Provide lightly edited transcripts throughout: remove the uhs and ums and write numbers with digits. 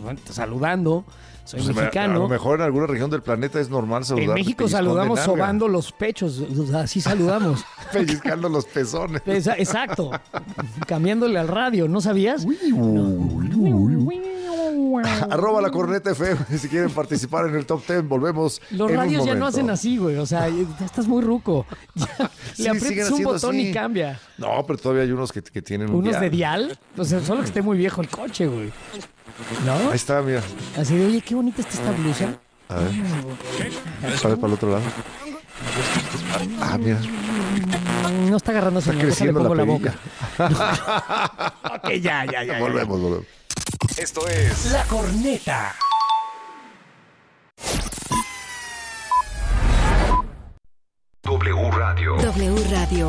saludando. Soy mexicano. A lo mejor en alguna región del planeta es normal saludar. En México saludamos sobando los pechos, o sea, así saludamos. Pellizcando los pezones. Exacto. Cambiándole al radio, ¿no sabías? Arroba La Corneta FM si quieren participar en el Top 10. Volvemos. Los radios ya no hacen así, güey. O sea, ya estás muy ruco. Le aprietas un botón y cambia. No, pero todavía hay unos que tienen un ¿Unos dial. de dial? O sea, solo que esté muy viejo el coche, güey. ¿No? Ahí está, mira. Así de, oye, qué bonita está esta blusa. A ver. Sale para el otro lado. Ah, mira. No está agarrando Está señal. Déjale, creciendo pongo la perilla. boca. Ok, ya. Volvemos. Esto es La Corneta. W Radio. W Radio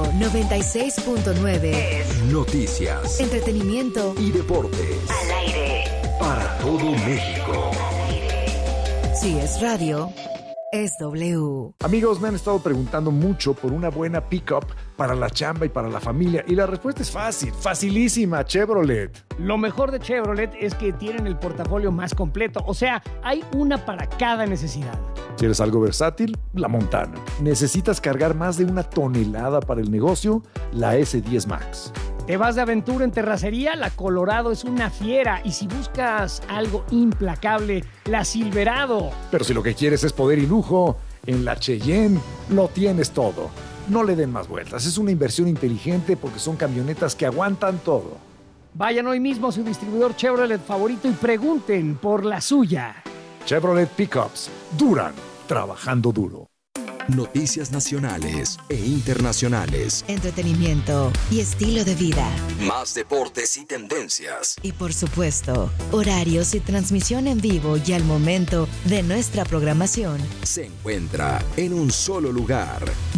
96.9. Noticias Entretenimiento y deportes. al aire. Para todo México. Si es radio, es W. Amigos, me han estado preguntando mucho por una buena pick-up para la chamba y para la familia. Y la respuesta es fácil, facilísima, Chevrolet. Lo mejor de Chevrolet es que tienen el portafolio más completo. O sea, hay una para cada necesidad. ¿Quieres algo versátil? La Montana. ¿Necesitas cargar más de 1 tonelada para el negocio? La S10 Max. ¿Te vas de aventura en terracería? La Colorado es una fiera. Y si buscas algo implacable, la Silverado. Pero si lo que quieres es poder y lujo, en la Cheyenne lo tienes todo. No le den más vueltas. Es una inversión inteligente porque son camionetas que aguantan todo. Vayan hoy mismo a su distribuidor Chevrolet favorito y pregunten por la suya. Chevrolet Pickups duran trabajando duro. Noticias nacionales e internacionales. Entretenimiento y estilo de vida. Más deportes y tendencias. Y por supuesto, horarios y transmisión en vivo y al momento de nuestra programación. Se encuentra en un solo lugar.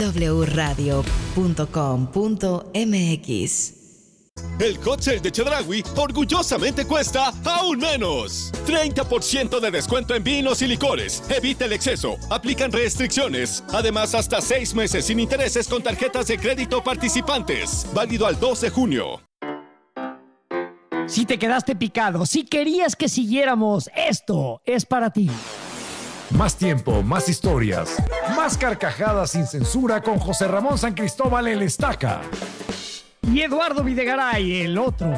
wradio.com.mx. El hot sale de Chedraui orgullosamente cuesta aún menos. 30% de descuento en vinos y licores. Evita el exceso. Aplican restricciones. Además, hasta 6 meses sin intereses con tarjetas de crédito participantes. Válido al 2 de junio. Si te quedaste picado, si querías que siguiéramos, esto es para ti. Más tiempo, más historias, más carcajadas sin censura con José Ramón San Cristóbal el Estaca. Y Eduardo Videgaray, el otro.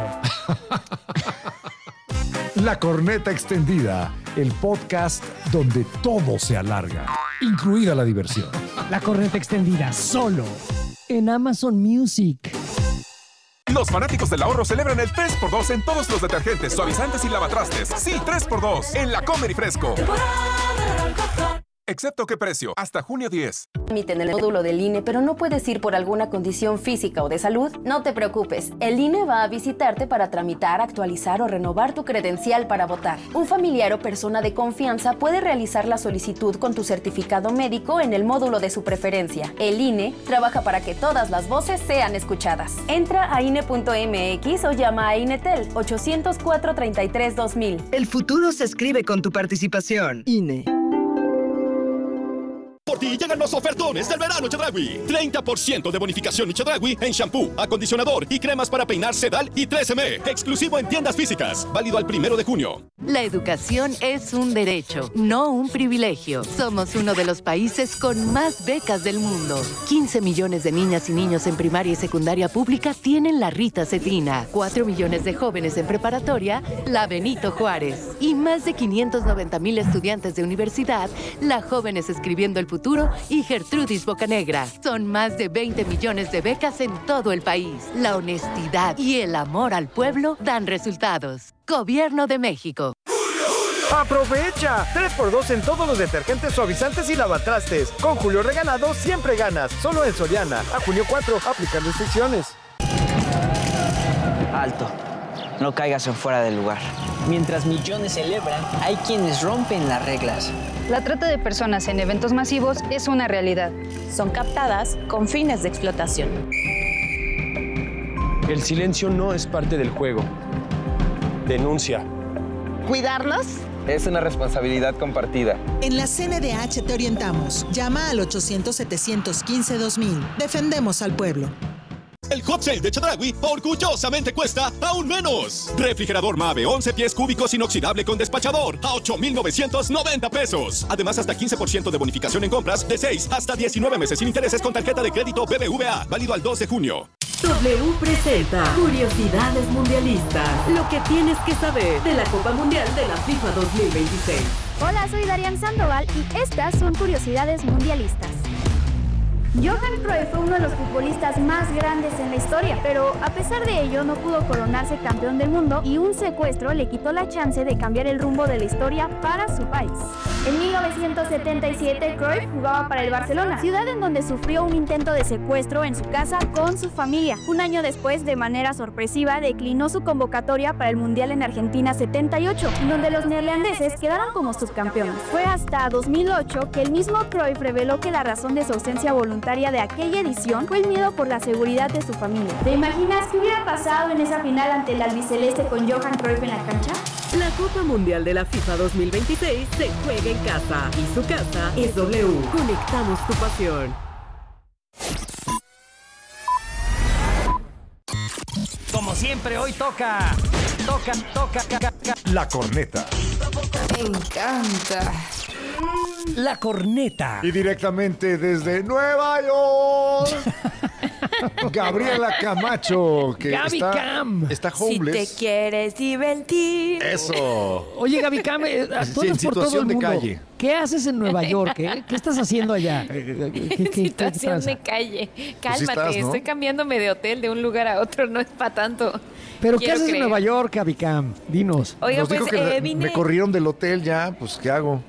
La Corneta Extendida, el podcast donde todo se alarga, incluida la diversión. La Corneta Extendida, solo en Amazon Music. Los fanáticos del ahorro celebran el 3x2 en todos los detergentes, suavizantes y lavatrastes. Sí, 3x2 en La Comer y Fresco. Excepto qué precio, hasta junio 10. En el módulo del INE, pero no puedes ir por alguna condición física o de salud, no te preocupes. El INE va a visitarte para tramitar, actualizar o renovar tu credencial para votar. Un familiar o persona de confianza puede realizar la solicitud con tu certificado médico en el módulo de su preferencia. El INE trabaja para que todas las voces sean escuchadas. Entra a INE.mx o llama a INETEL 800-433-2000. El futuro se escribe con tu participación. INE. Por ti llegan los ofertones del verano Chedraui. 30% de bonificación Chedraui en shampoo, acondicionador y cremas para peinar Sedal y 3M. Exclusivo en tiendas físicas. Válido al 1 de junio. La educación es un derecho, no un privilegio. Somos uno de los países con más becas del mundo. 15 millones de niñas y niños en primaria y secundaria pública tienen la Rita Cetina. 4 millones de jóvenes en preparatoria, la Benito Juárez. Y más de 590,000 estudiantes de universidad, la Jóvenes Escribiendo el Futuro y Gertrudis Bocanegra. Son más de 20 millones de becas en todo el país. La honestidad y el amor al pueblo dan resultados. Gobierno de México. ¡Aprovecha! 3x2 en todos los detergentes, suavizantes y lavatrastes. Con Julio Regalado siempre ganas. Solo en Soriana. A junio 4, aplican restricciones. Alto. No caigas en fuera del lugar. Mientras millones celebran, hay quienes rompen las reglas. La trata de personas en eventos masivos es una realidad. Son captadas con fines de explotación. El silencio no es parte del juego. Denuncia. ¿Cuidarnos? Es una responsabilidad compartida. En la CNDH te orientamos. Llama al 800-715-2000. Defendemos al pueblo. El hot sale de Chedraui orgullosamente cuesta aún menos. Refrigerador Mave 11 pies cúbicos inoxidable con despachador a 8,990 pesos. Además, hasta 15% de bonificación en compras de 6 hasta 19 meses sin intereses con tarjeta de crédito BBVA. Válido al 2 de junio. W presenta Curiosidades Mundialistas. Lo que tienes que saber de la Copa Mundial de la FIFA 2026. Hola, soy Darian Sandoval y estas son Curiosidades Mundialistas. Johan Cruyff fue uno de los futbolistas más grandes en la historia, pero a pesar de ello no pudo coronarse campeón del mundo y un secuestro le quitó la chance de cambiar el rumbo de la historia para su país. En 1977, Cruyff jugaba para el Barcelona, ciudad en donde sufrió un intento de secuestro en su casa con su familia. Un año después, de manera sorpresiva, declinó su convocatoria para el Mundial en Argentina 78, en donde los neerlandeses quedaron como subcampeones. Fue hasta 2008 que el mismo Cruyff reveló que la razón de su ausencia voluntaria de aquella edición fue el miedo por la seguridad de su familia. ¿Te imaginas qué hubiera pasado en esa final ante el albiceleste con Johan Cruyff en la cancha? La Copa Mundial de la FIFA 2026 se juega en casa y su casa es W. Conectamos tu pasión. Como siempre, hoy toca. La corneta. Me encanta. La corneta. Y directamente desde Nueva York, Gabriela Camacho, que está homeless. Si te quieres divertir. Eso. Oye, Gaby Cam, tú andas por todo el mundo. Calle. ¿Qué haces en Nueva York? ¿Qué estás haciendo allá? Situación de calle. Cálmate, Pues sí estás, ¿no? Estoy cambiándome de hotel de un lugar a otro, no es para tanto. ¿Pero qué haces en Nueva York, Gaby Cam? Dinos. Oiga, Nos pues dijo que vine... me corrieron del hotel ya, pues ¿qué hago?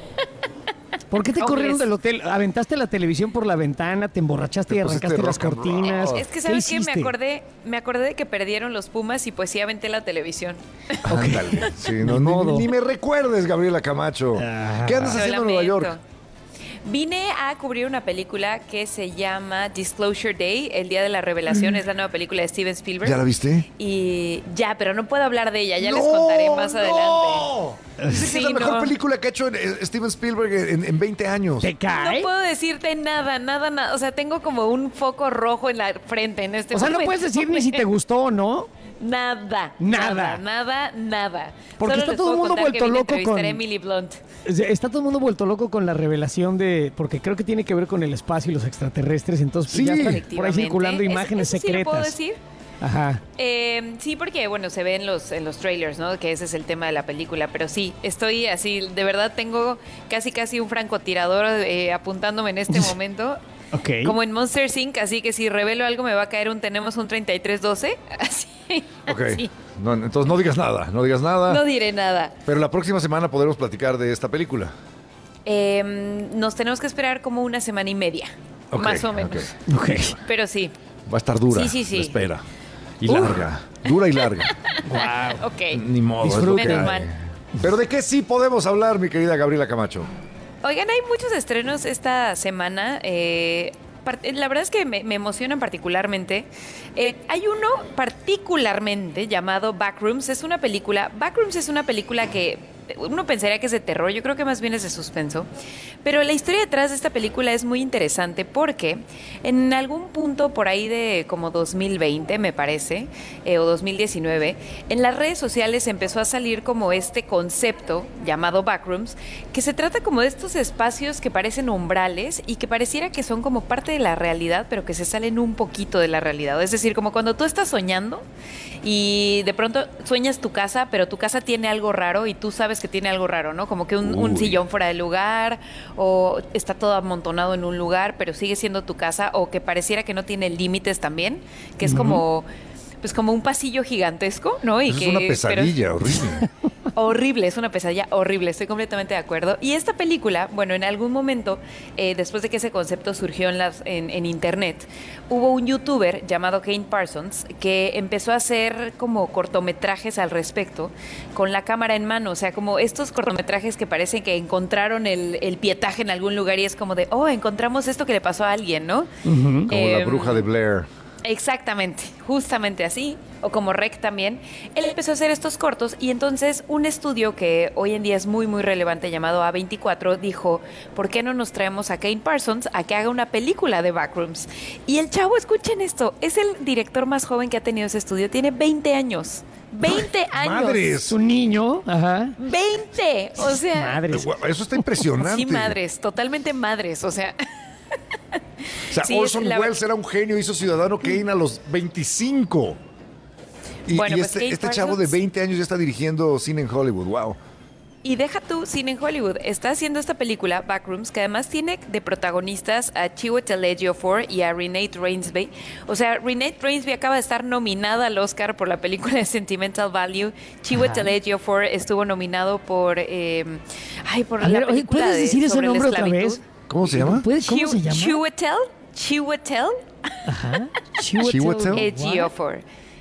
¿Por qué te corrieron del hotel? ¿Aventaste la televisión por la ventana? ¿Te emborrachaste y arrancaste las cortinas? Es que, ¿sabes qué? Me acordé de que perdieron los Pumas y pues sí aventé la televisión. Ándale. Sí, ni me recuerdes, Gabriela Camacho. ¿Qué andas haciendo en Nueva York? Vine a cubrir una película que se llama Disclosure Day, el Día de la Revelación. Es la nueva película de Steven Spielberg. ¿Ya la viste? Y ya, pero no puedo hablar de ella. Ya les contaré más adelante. Sí, es la mejor película que ha hecho Steven Spielberg en 20 años. ¿Te cae? No puedo decirte nada. O sea, tengo como un foco rojo en la frente en este momento. O sea, no puedes decir ni si te gustó o no. Nada. Porque Solo está les todo el puedo mundo contar vuelto que vine a loco con... entrevistar a Emily Blunt. Está todo el mundo vuelto loco con la revelación de... Porque creo que tiene que ver con el espacio y los extraterrestres. Entonces Sí. ya están por ahí circulando imágenes ¿Eso secretas. ¿Sí lo puedo decir? Ajá. Sí, porque bueno, se ve en los trailers, ¿no? Que ese es el tema de la película. Pero sí, estoy así, de verdad tengo casi un francotirador apuntándome en este momento. Ok. Como en Monsters Inc., así que si revelo algo me va a caer tenemos un 3312. Así. Ok. Así. No, entonces no digas nada. No diré nada. Pero la próxima semana podremos platicar de esta película. Nos tenemos que esperar como una semana y media. Ok, más o menos. Ok. Pero sí. Va a estar dura. Sí. La espera. Y larga. Dura y larga. Wow. Ok. Ni modo. Es lo que Menos hay. mal. Pero ¿de qué sí podemos hablar, mi querida Gabriela Camacho? Oigan, hay muchos estrenos esta semana. La verdad es que me emocionan particularmente. Hay uno particularmente llamado Backrooms. Backrooms es una película que uno pensaría que es de terror. Yo creo que más bien es de suspenso. Pero la historia detrás de esta película es muy interesante porque en algún punto por ahí de como 2020, me parece, o 2019, en las redes sociales empezó a salir como este concepto llamado Backrooms, que se trata como de estos espacios que parecen umbrales y que pareciera que son como parte de la realidad, pero que se salen un poquito de la realidad. Es decir, como cuando tú estás soñando y de pronto sueñas tu casa, pero tu casa tiene algo raro y tú sabes que tiene algo raro, ¿no? Como que un sillón fuera de lugar o está todo amontonado en un lugar, pero sigue siendo tu casa, o que pareciera que no tiene límites también, que es como un pasillo gigantesco, ¿no? Y Eso que, es una pesadilla horrible. Horrible, es una pesadilla horrible, estoy completamente de acuerdo. Y esta película, bueno, en algún momento, después de que ese concepto surgió en internet, hubo un youtuber llamado Kane Parsons que empezó a hacer como cortometrajes al respecto con la cámara en mano. O sea, como estos cortometrajes que parecen que encontraron el pietaje en algún lugar y es como de, encontramos esto que le pasó a alguien, ¿no? Como la bruja de Blair. Exactamente, justamente así, o como Rec también. Él empezó a hacer estos cortos y entonces un estudio que hoy en día es muy, muy relevante llamado A24 dijo, ¿por qué no nos traemos a Kane Parsons a que haga una película de Backrooms? Y el chavo, escuchen esto, es el director más joven que ha tenido ese estudio, tiene 20 años. 20 años. Madres, un niño. Ajá. 20, o sea. Madres. Eso está impresionante. Sí, madres, totalmente madres, o sea. O sea, sí, Orson Welles era un genio, hizo Ciudadano Kane a los 25. Y, bueno, y pues este chavo de 20 años ya está dirigiendo cine en Hollywood, wow. Y deja tú cine en Hollywood. Está haciendo esta película, Backrooms, que además tiene de protagonistas a Chiwetel Ejiofor y a Renate Reinsve. O sea, Renate Reinsve acaba de estar nominada al Oscar por la película de Sentimental Value. Chiwetel Ejiofor estuvo nominado por, por la película ¿puedes decir ese nombre otra vez? ¿Cómo se llama? ¿Cómo se llama? Chiwetel. Ajá. Chiwetel Ejiofor.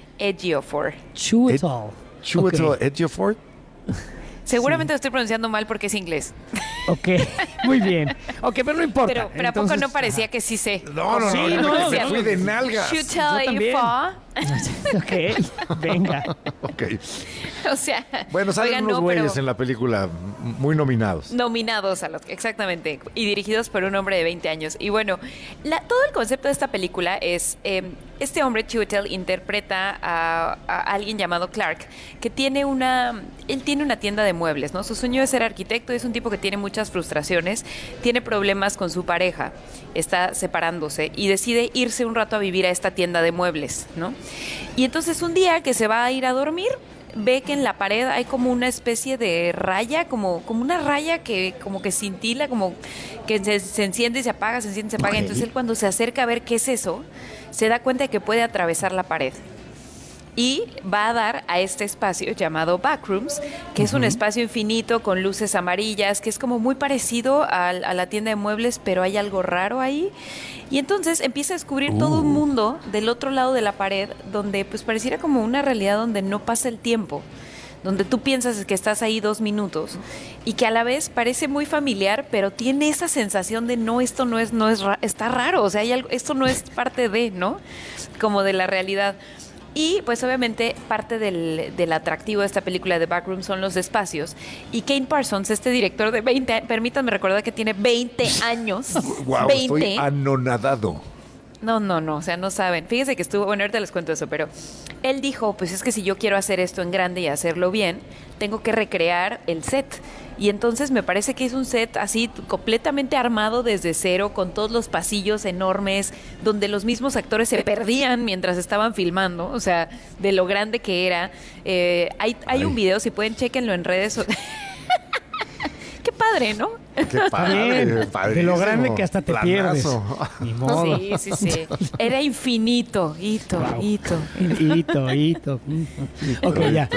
Chiwetel Ejiofor. Seguramente lo estoy pronunciando mal porque es inglés. Ok, muy bien. Ok, pero no importa. Pero ¿a poco no parecía que sí sé? No, me fui de nalgas. Chiwetel Ejiofor. Ok, venga. Ok. O sea, bueno, salen unos güeyes en la película muy nominados. Nominados a los, exactamente, y dirigidos por un hombre de 20 años. Y bueno, todo el concepto de esta película es, este hombre, Chiwetel, interpreta a alguien llamado Clark, que tiene él tiene una tienda de muebles, ¿no? Su sueño es ser arquitecto, es un tipo que tiene muchas frustraciones, tiene problemas con su pareja, está separándose y decide irse un rato a vivir a esta tienda de muebles, ¿no? Y entonces un día que se va a ir a dormir, ve que en la pared hay como una especie de raya, como una raya que como que cintila, como que se enciende y se apaga, se enciende y se apaga. Okay. Entonces él cuando se acerca a ver qué es eso, se da cuenta de que puede atravesar la pared. Y va a dar a este espacio llamado Backrooms, que es un espacio infinito con luces amarillas, que es como muy parecido a la tienda de muebles, pero hay algo raro ahí. Y entonces empieza a descubrir todo un mundo del otro lado de la pared, donde pues pareciera como una realidad donde no pasa el tiempo, donde tú piensas que estás ahí 2 minutos y que a la vez parece muy familiar, pero tiene esa sensación de esto no es está raro, o sea, esto no es parte de, ¿no? Como de la realidad. Y pues obviamente parte del atractivo de esta película de Backrooms son los espacios. Y Kane Parsons, este director de 20 años, permítanme recordar que tiene 20 años. Wow, 20. Estoy anonadado. No, o sea, no saben. Fíjense que bueno, ahorita les cuento eso, pero él dijo, pues es que si yo quiero hacer esto en grande y hacerlo bien, tengo que recrear el set. Y entonces me parece que es un set así completamente armado desde cero, con todos los pasillos enormes, donde los mismos actores se perdían mientras estaban filmando, o sea, de lo grande que era. Hay un video, si pueden, chéquenlo en redes. Qué padre, ¿no? Qué padre, de lo grande que hasta te pierdes. Ni modo. Sí. Era infinito. Hito. Ok, ya.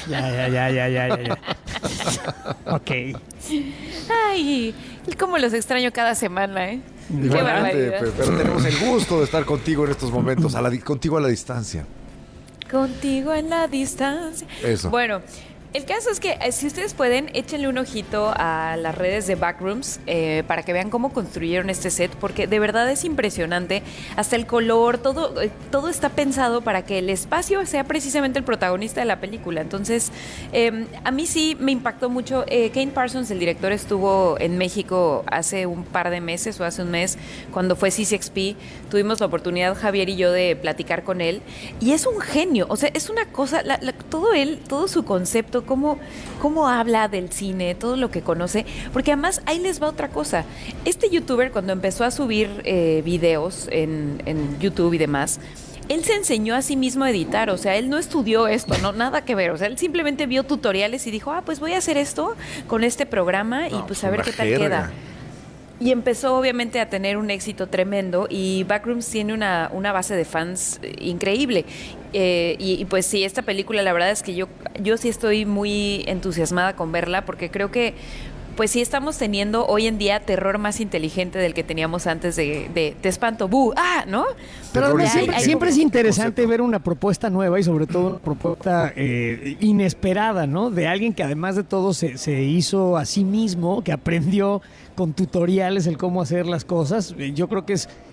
Ok. Ay, cómo los extraño cada semana, ¿eh? Qué barbaridad. Pero tenemos el gusto de estar contigo en estos momentos, contigo a la distancia. Contigo en la distancia. Eso. Bueno, el caso es que si ustedes pueden, échenle un ojito a las redes de Backrooms para que vean cómo construyeron este set, porque de verdad es impresionante. Hasta el color, todo está pensado para que el espacio sea precisamente el protagonista de la película. Entonces, a mí sí me impactó mucho. Kane Parsons, el director, estuvo en México hace un par de meses o hace un mes, cuando fue CCXP. Tuvimos la oportunidad, Javier y yo, de platicar con él. Y es un genio. O sea, es una cosa, todo su concepto, cómo habla del cine, todo lo que conoce, porque además ahí les va otra cosa. Este youtuber, cuando empezó a subir videos en YouTube y demás, él se enseñó a sí mismo a editar, o sea, él no estudió esto, no, nada que ver, o sea, él simplemente vio tutoriales y dijo, pues voy a hacer esto con este programa y pues a ver qué tal queda. Y empezó obviamente a tener un éxito tremendo y Backrooms tiene una base de fans increíble. Y pues sí, esta película la verdad es que yo sí estoy muy entusiasmada con verla porque creo que pues sí estamos teniendo hoy en día terror más inteligente del que teníamos antes de te espanto, ¡bu! ¡Ah! ¿No? Pero siempre es interesante ver una propuesta nueva y sobre todo una propuesta inesperada, ¿no? De alguien que además de todo se hizo a sí mismo, que aprendió con tutoriales el cómo hacer las cosas. Yo creo que es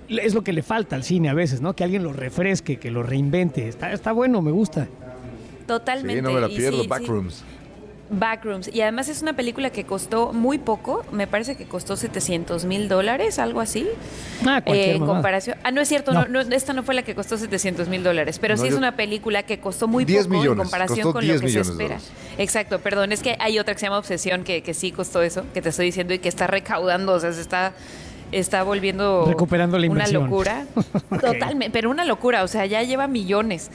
es lo que le falta al cine a veces, ¿no? Que alguien lo refresque, que lo reinvente. Está bueno, me gusta. Totalmente. Sí, no me la Y pierdo. sí, Backrooms. Backrooms. Y además es una película que costó muy poco. Me parece que costó $700,000, algo así. Cualquier en mamada. comparación. No es cierto, no, esta no fue la que costó $700,000. Pero No, sí es una película que costó muy 10 poco millones, en comparación costó con lo 10 que se millones de espera. dólares. Exacto, perdón. Es que hay otra que se llama Obsesión que sí costó eso, que te estoy diciendo, y que está recaudando. O sea, se está volviendo Recuperando la una inversión. locura. Totalmente, pero una locura, o sea, ya lleva millones.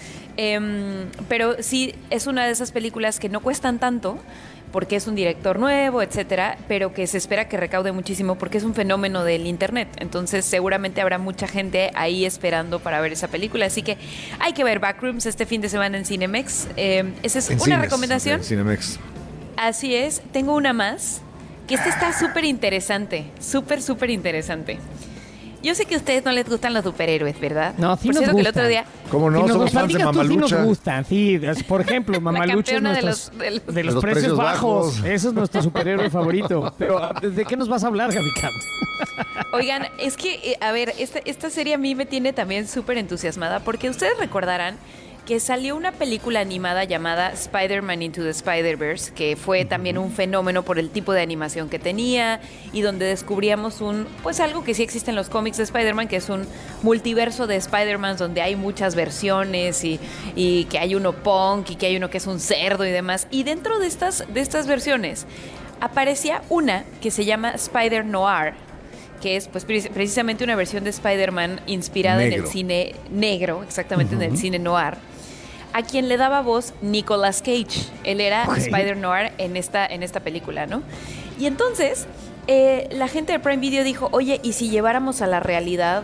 Pero sí, es una de esas películas que no cuestan tanto, porque es un director nuevo, etcétera, pero que se espera que recaude muchísimo porque es un fenómeno del internet. Entonces, seguramente habrá mucha gente ahí esperando para ver esa película. Así que hay que ver Backrooms este fin de semana en Cinemex. Esa es una recomendación. En Cinemex. Así es. Tengo una más, que esta está súper interesante. Súper interesante. Yo sé que a ustedes no les gustan los superhéroes, ¿verdad? No, sí Por nos cierto, que el gustan. otro día... ¿Cómo no? Sí Somos fans de platicas tú, sí Mamalucha. nos gustan, sí. Por ejemplo, Mamalucha es campeona de de los precios bajos. Ese es nuestro superhéroe favorito. Pero, ¿de qué nos vas a hablar, Gaby Cam? Oigan, es que, a ver, esta serie a mí me tiene también súper entusiasmada porque ustedes recordarán que salió una película animada llamada Spider-Man Into the Spider-Verse, que fue también un fenómeno por el tipo de animación que tenía y donde descubríamos algo que sí existe en los cómics de Spider-Man, que es un multiverso de Spider-Man donde hay muchas versiones y que hay uno punk y que hay uno que es un cerdo y demás. Y dentro de estas versiones aparecía una que se llama Spider-Noir, que es pues precisamente una versión de Spider-Man inspirada en el cine negro, exactamente en el cine noir, a quien le daba voz Nicolas Cage. Él era Spider-Noir en esta película, ¿no? Y entonces la gente de Prime Video dijo, oye, ¿y si lleváramos a la realidad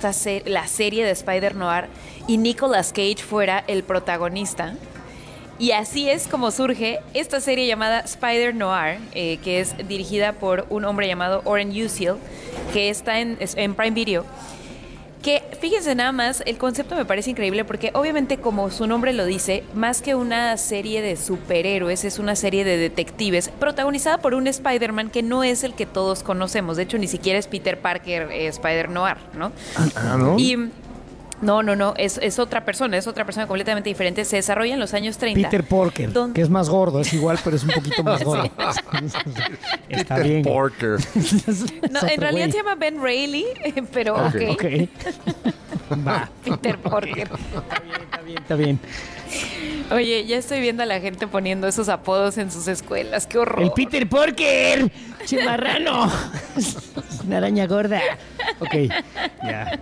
la serie de Spider-Noir y Nicolas Cage fuera el protagonista? Y así es como surge esta serie llamada Spider-Noir, que es dirigida por un hombre llamado Oren Uziel, que está en Prime Video. Que, fíjense nada más, el concepto me parece increíble porque obviamente, como su nombre lo dice, más que una serie de superhéroes, es una serie de detectives protagonizada por un Spider-Man que no es el que todos conocemos. De hecho, ni siquiera es Peter Parker, Spider-Noir, ¿no? ¿No? Y... No, es otra persona completamente diferente. Se desarrolla en los años 30. Peter Parker, que es más gordo, es igual, pero es un poquito más gordo. Está Peter bien. Parker. No, en realidad se llama Ben Reilly, pero ok. Va. Peter Parker. Está bien. Oye, ya estoy viendo a la gente poniendo esos apodos en sus escuelas. ¡Qué horror! ¡El Peter Parker! ¡Chimarrano! Una araña gorda. Ok, ya.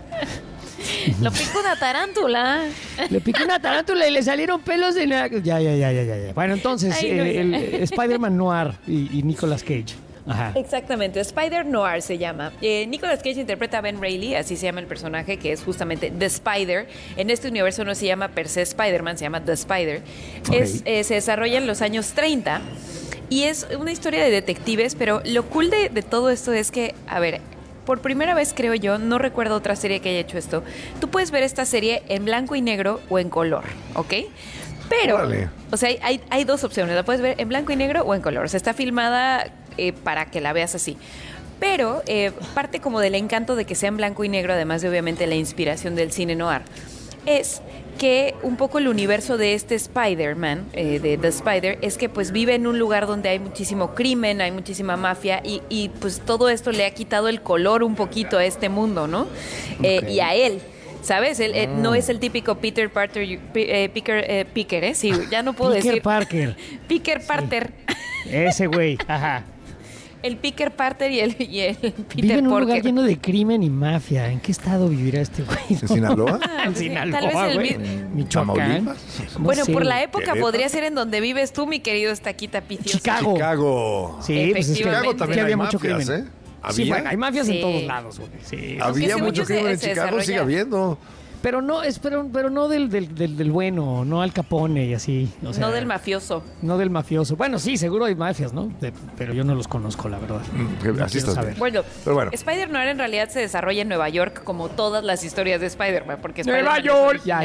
Lo picó una tarántula. Le picó una tarántula y le salieron pelos en la... Ya. Bueno, entonces, el Spider-Man Noir y Nicolas Cage. Ajá. Exactamente, Spider-Noir se llama. Nicolas Cage interpreta a Ben Reilly, así se llama el personaje, que es justamente The Spider. En este universo no se llama per se Spider-Man, se llama The Spider. Okay. Se desarrolla en los años 30 y es una historia de detectives, pero lo cool de todo esto es que, a ver... Por primera vez, creo yo, no recuerdo otra serie que haya hecho esto. Tú puedes ver esta serie en blanco y negro o en color, ¿ok? Pero, o sea, hay dos opciones. La puedes ver en blanco y negro o en color. O sea, está filmada para que la veas así. Pero parte como del encanto de que sea en blanco y negro, además de obviamente la inspiración del cine noir, es que un poco el universo de este Spider-Man, de The Spider, es que pues vive en un lugar donde hay muchísimo crimen, hay muchísima mafia y pues todo esto le ha quitado el color un poquito a este mundo, ¿no? Y a él. ¿Sabes? Él no es el típico Peter Parker, Picker, sí, ya no puedo decir. Parker. Picker Parker. Ese güey, ajá. El Picker Parker y el Peter Vive en un Parker. lugar lleno de crimen y mafia. ¿En qué estado vivirá este güey? ¿En Sinaloa? En Sinaloa, tal vez Michoacán. Bueno, por la época podría ser en donde vives tú, mi querido Estaquita Piciosa. Chicago. Sí, pues es que Chicago también había hay mucho mafias, crimen. ¿Había? Sí, bueno, hay mafias en todos lados, güey. Sí. Había mucho crimen en Chicago, sigue habiendo. Pero no, pero no del bueno, no Al Capone y así. O sea, no del mafioso. No del mafioso. Bueno, sí, seguro hay mafias, ¿no? Pero yo no los conozco, la verdad. Así está. Bueno, Spider-Noir en realidad se desarrolla en Nueva York, como todas las historias de Spider-Man, porque ¡Nueva York! Ya.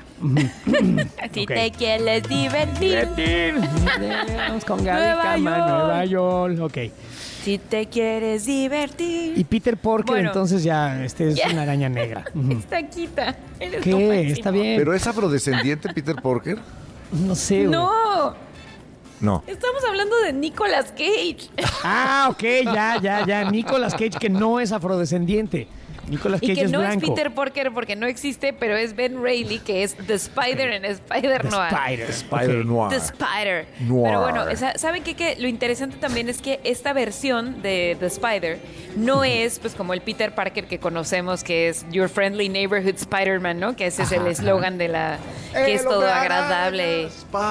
Si te quieres divertir. Vamos con Gaby Cama, Nueva York. Ok. Si te quieres divertir. Y Peter Porker, Bueno. entonces ya es una araña negra. Ujú. Está quita. Eres lo ¿Qué? máximo. Está bien. ¿Pero es afrodescendiente Peter Porker? No sé, güey. No, No. estamos hablando de Nicolas Cage. Ah, ok, ya. Nicolas Cage, que no es afrodescendiente. Nicolas Y Cage que es no blanco. es Peter Porker porque no existe, pero es Ben Reilly, que es The Spider en Spider Noir. Spider Noir. The Spider. Noir. Pero bueno, ¿saben qué? Que lo interesante también es que esta versión de The Spider no es pues como el Peter Parker que conocemos, que es Your Friendly Neighborhood Spider-Man, ¿no? Que ese es el eslogan de la... que es todo agradable.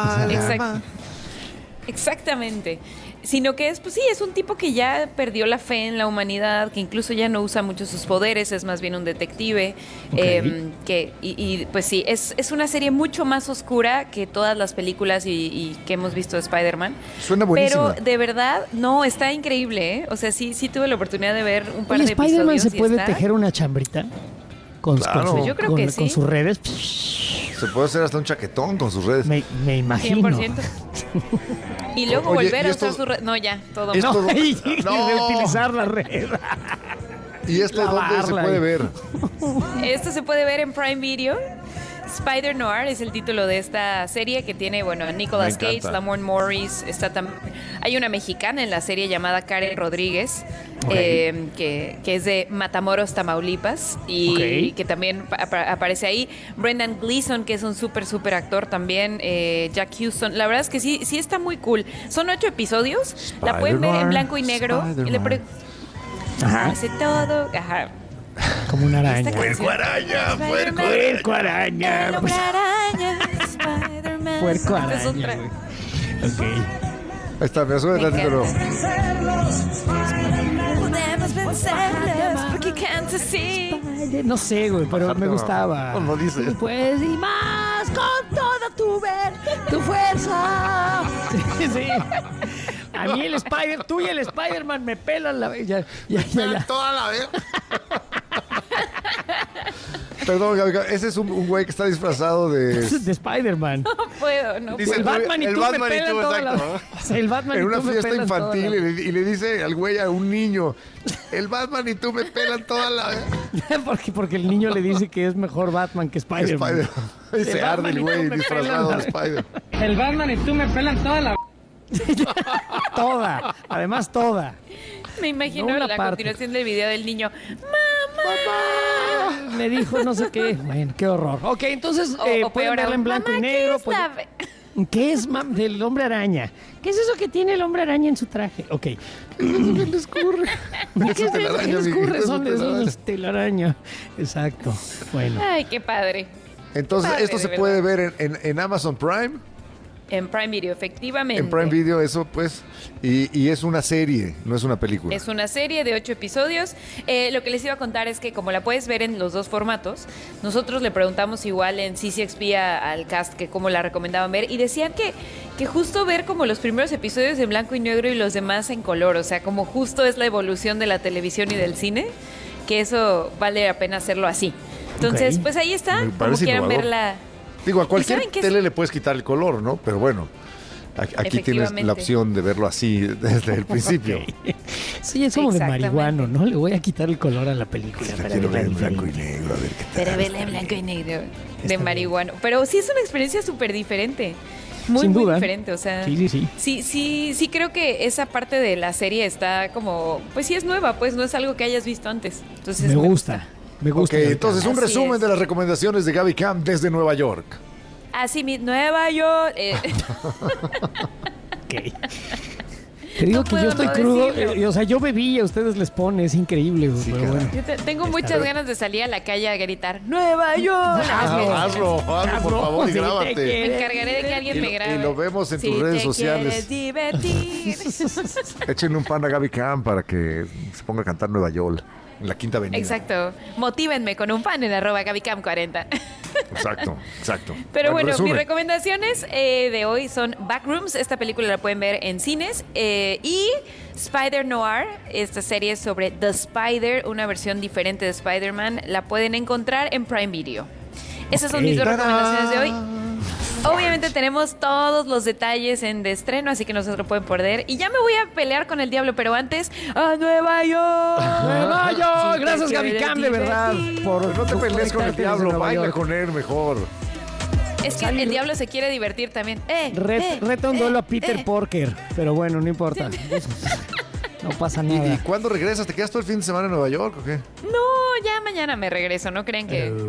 Exactamente. Sino que es, pues sí, es un tipo que ya perdió la fe en la humanidad, que incluso ya no usa mucho sus poderes, es más bien un detective. Pues sí, es una serie mucho más oscura que todas las películas y que hemos visto de Spider-Man. Suena buenísima. Pero de verdad, no, está increíble, ¿eh? O sea, sí tuve la oportunidad de ver un par Oye, de ¿Spider-Man episodios. se y puede está- tejer una chambrita? Claro. Yo creo que con sí. sus redes. Se puede hacer hasta un chaquetón con sus redes. Me imagino. 100%. Y luego Oye, volver ¿y a esto- usar su red. No, ya, todo esto- mal. Y No. reutilizar la red. ¿Y esto dónde se Lavarla. puede ver? Esto se puede ver en Prime Video. Spider Noir es el título de esta serie que tiene, bueno, a Nicolas Me encanta. Cage, Lamorne Morris, está también... Hay una mexicana en la serie llamada Karen Rodríguez, que es de Matamoros, Tamaulipas, y que también aparece ahí. Brendan Gleeson, que es un súper actor también, Jack Houston. La verdad es que sí está muy cool. Son 8 episodios, la pueden ver en blanco y negro. Y le Ajá. hace todo, ajá. Como una araña. Esta canción. Puerco araña. El hombre araña, Spider-Man. Puerco Esta es araña. otra. güey. Ok. Ahí está, me sube Me tantito, no. Podemos vencerlos porque canto así. No sé, güey, pero me gustaba. No, no dice. Pues y más con toda tu fuerza. Sí. A mí el Spider, tú y el Spider-Man me pelan la... Ya. Toda la vez. Perdón, Gaby, ese es un güey que está disfrazado de... De Spider-Man. No puedo, no Dice puedo. El Batman y el tú Batman me y pelan tú, toda exacto. la... El Batman En y una tú me fiesta pelan toda infantil la... y le dice al güey a un niño, el Batman y tú me pelan toda la vez. porque el niño le dice que es mejor Batman que Spider-Man. Y se arde el güey disfrazado de Spider. El Batman y tú me pelan toda la... Toda, además toda. Me imagino No una la parte. continuación del video del niño. ¡Mamá! Me dijo no sé qué. Bueno, qué horror. Ok, entonces O pueden peor verla aún, en blanco mamá, y ¿qué negro. es pues- la- ¿Qué es del hombre araña? ¿Qué es eso que tiene el hombre araña en su traje? Ok. ¿Qué le escurre? ¿Qué Es es su eso que telaraña, le escurre? amiguito, es Son su de telaraña. esos telaraña. Exacto. Bueno. Ay, qué padre. Entonces, Padre, esto de se verdad. puede ver en Amazon Prime. En Prime Video, efectivamente. En Prime Video, eso pues. Y es una serie, no es una película. Es una serie de 8 episodios. Lo que les iba a contar es que como la puedes ver en los dos formatos, nosotros le preguntamos igual en CCXP al cast que cómo la recomendaban ver y decían que justo ver como los primeros episodios en blanco y negro y los demás en color, o sea, como justo es la evolución de la televisión y del cine, que eso vale la pena hacerlo así. Entonces, Ok. pues ahí está, Me como parece quieran innovador. verla. Digo, a cualquier saben qué es? tele le puedes quitar el color, ¿no? Pero bueno, aquí tienes Efectivamente. la opción de verlo así desde el principio. Sí, es como de Exactamente. marihuano, ¿no? Le voy a quitar el color a la película. La para quiero ver verla en blanco y diferente. negro, a ver qué tal. Para verla en blanco y negro de marihuana. Pero sí es una experiencia súper diferente. Muy, Sin muy duda. diferente. O sea, Sí. sí creo que esa parte de la serie está como, pues sí es nueva, pues no es algo que hayas visto antes. Entonces Me gusta. Me gusta. Ok, entonces un Así resumen es. de las recomendaciones de Gaby Camp desde Nueva York. Así mi Nueva York. Te digo No que puedo yo estoy no crudo. decirlo. O sea, yo bebí y a ustedes les pone. Es increíble, güey, pero bueno. Yo tengo muchas ganas de salir a la calle a gritar Nueva York. Hazlo, por favor, y Sí, grábate. Me encargaré de que alguien me grabe. Y lo vemos en Si tus redes te sociales. quieres divertir. Échenle un pan a Gaby Camp para que se ponga a cantar Nueva York en la Quinta Avenida. Exacto. Motívenme con un fan en @GabyCam40. Exacto. Pero bueno, resumen. mis recomendaciones de hoy son Backrooms. Esta película la pueden ver en cines. Y Spider Noir, esta serie sobre The Spider, una versión diferente de Spider-Man, la pueden encontrar en Prime Video. Esas son mis dos recomendaciones de hoy. Obviamente tenemos todos los detalles en de estreno, así que no se lo pueden perder. Y ya me voy a pelear con el diablo, pero antes, ¡a Nueva York! ¡Nueva York! Gracias, Gaby Cam, de verdad. No te pelees con el diablo, baila con él mejor. Es que el diablo se quiere divertir también. Reta un duelo a Peter Porker, pero bueno, no importa. No pasa nada. ¿Y cuándo regresas? ¿Te quedas todo el fin de semana en Nueva York o qué? No, ya mañana me regreso, no creen que...